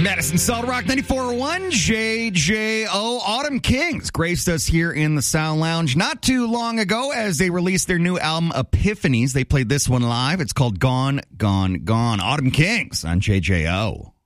Madison Solid Rock 94.1 JJO. Autumn Kings graced us here in the Sound Lounge not too long ago as they released their new album Epiphanies. They played this one live. It's called Gone, Gone, Gone. Autumn Kings on JJO.